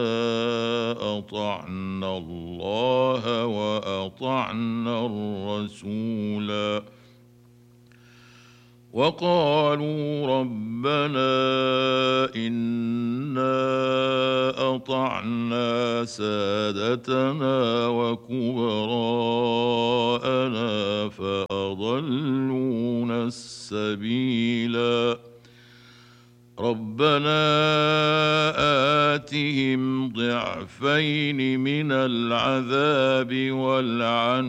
أطعنا الله وأطعنا الرسولا وقالوا ربنا إنا أطعنا سادتنا وكبراءنا فأضلونا السبيلا ربنا آتهم ضعفين من العذاب والعنهم